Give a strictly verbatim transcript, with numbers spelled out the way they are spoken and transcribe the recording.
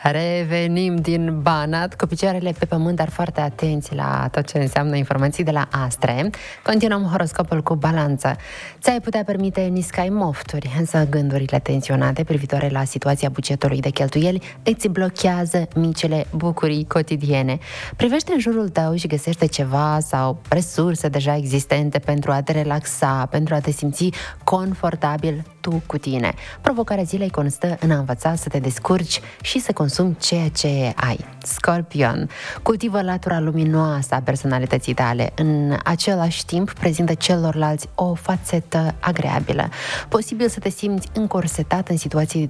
Revenim din Banat cu picioarele pe pământ, dar foarte atenți la tot ce înseamnă informații de la Astre. Continuăm horoscopul cu Balanță. Ți-ai putea permite niscai mofturi, însă gândurile tensionate privitoare la situația bugetului de cheltuieli îți blochează micile bucurii cotidiene. Privește în jurul tău și găsește ceva sau resurse deja existente pentru a te relaxa, pentru a te simți confortabil tu cu tine. Provocarea zilei constă în a învăța să te descurci și să consumi ceea ce ai. Scorpion, cultivă latura luminoasă a personalității tale. În același timp, prezintă celorlalți o fațetă agreabilă. Posibil să te simți încorsetat în situații